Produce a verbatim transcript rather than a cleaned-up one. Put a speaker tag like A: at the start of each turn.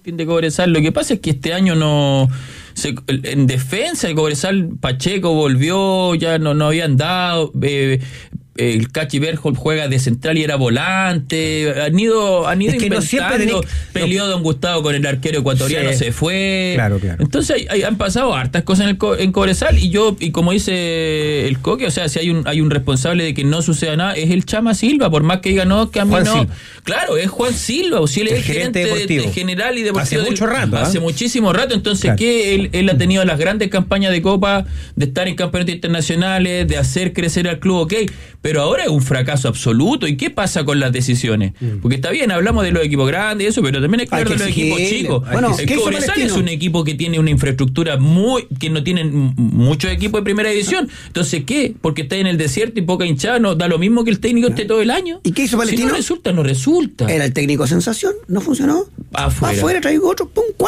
A: de Cobresal. Lo que pasa es que este año no... Se, en defensa de Cobresal, Pacheco volvió, ya no, no habían dado... Eh, el Cachi Berhold juega de central y era volante, han ido, han ido es que inventando, no tenés, peleó no. Don Gustavo con el arquero ecuatoriano, sí. se fue,
B: claro, claro.
A: Entonces hay, hay, han pasado hartas cosas en, el, en Cobresal, y yo, y como dice el Coque, o sea, si hay un, hay un responsable de que no suceda nada, es el Chama Silva, por más que diga no, que a mí Juan no, Silva. Claro, es Juan Silva, o si él es el gerente, gerente de, de general y deportivo.
B: Hace mucho rato,
A: Hace
B: ¿eh?
A: muchísimo rato, entonces,
B: claro.
A: ¿qué? Él, él ha tenido las grandes campañas de Copa, de estar en campeonatos internacionales, de hacer crecer al club, ok, pero ahora es un fracaso absoluto. ¿Y qué pasa con las decisiones? Mm. Porque está bien, hablamos de los equipos grandes y eso, pero también hay que hablar de los equipos chicos.
B: Bueno,
A: el Cobresal es un equipo que tiene una infraestructura muy, que no tienen muchos equipos de primera división. Entonces, ¿qué? Porque está en el desierto y poca hinchada, no da lo mismo que el técnico esté todo el año.
B: ¿Y qué hizo Palestino?
A: Si no resulta, no resulta.
B: Era el técnico sensación, no funcionó.
A: Afuera.
B: Afuera traigo otro, pum,